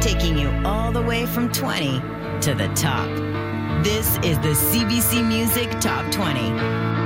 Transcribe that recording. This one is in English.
taking you all the way from 20 to the top. This is the CBC Music Top 20.